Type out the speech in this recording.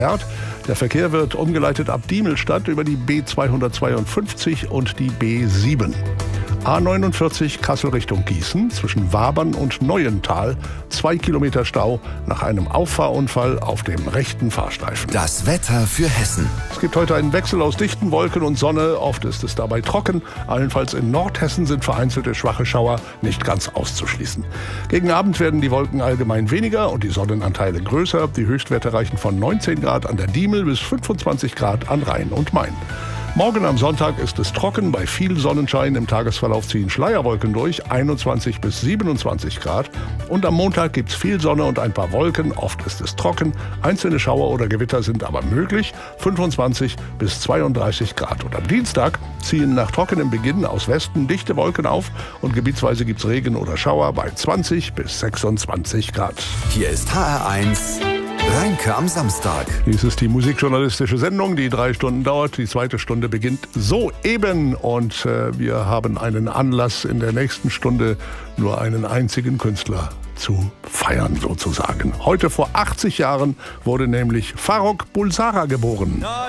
Der Verkehr wird umgeleitet ab Diemelstadt über die B252 und die B7. A49 Kassel Richtung Gießen zwischen Wabern und Neuental 2 Kilometer Stau nach einem Auffahrunfall auf dem rechten Fahrstreifen. Das Wetter für Hessen. Es gibt heute einen Wechsel aus dichten Wolken und Sonne. Oft ist es dabei trocken. Allenfalls in Nordhessen sind vereinzelte schwache Schauer nicht ganz auszuschließen. Gegen Abend werden die Wolken allgemein weniger und die Sonnenanteile größer. Die Höchstwerte reichen von 19 Grad an der Diemel bis 25 Grad an Rhein und Main. Morgen am Sonntag ist es trocken, bei viel Sonnenschein. Im Tagesverlauf ziehen Schleierwolken durch, 21 bis 27 Grad. Und am Montag gibt's viel Sonne und ein paar Wolken. Oft ist es trocken, einzelne Schauer oder Gewitter sind aber möglich, 25 bis 32 Grad. Und am Dienstag ziehen nach trockenem Beginn aus Westen dichte Wolken auf und gebietsweise gibt's Regen oder Schauer bei 20 bis 26 Grad. Hier ist HR1 Rheinke am Samstag. Dies ist die musikjournalistische Sendung, die 3 Stunden dauert. Die zweite Stunde beginnt soeben und wir haben einen Anlass, in der nächsten Stunde nur einen einzigen Künstler zu feiern sozusagen. Heute vor 80 Jahren wurde nämlich Farrokh Bulsara geboren.